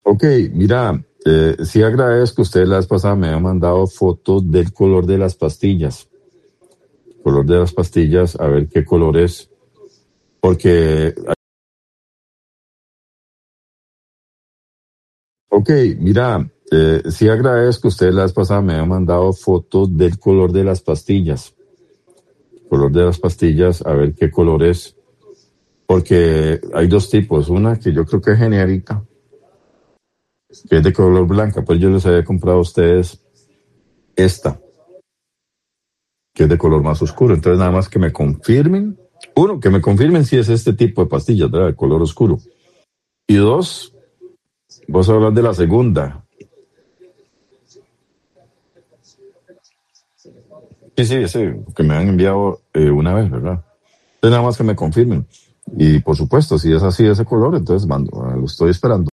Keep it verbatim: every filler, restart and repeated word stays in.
Ok, mira, eh, sí agradezco, usted la vez pasada me ha mandado fotos del color de las pastillas, color de las pastillas, a ver qué color es, porque, ok, mira, eh, sí agradezco, usted la vez pasada me ha mandado fotos del color de las pastillas, color de las pastillas, a ver qué color es, porque hay dos tipos, una que yo creo que es genérica, que es de color blanca, pues yo les había comprado a ustedes esta, que es de color más oscuro. Entonces, nada más que me confirmen. Uno, que me confirmen si es este tipo de pastillas, ¿verdad? De color oscuro. Y dos, vos hablas de la segunda. Sí, sí, ese que me han enviado eh, una vez, ¿verdad? Entonces, nada más que me confirmen. Y por supuesto, si es así ese color, entonces mando, lo estoy esperando.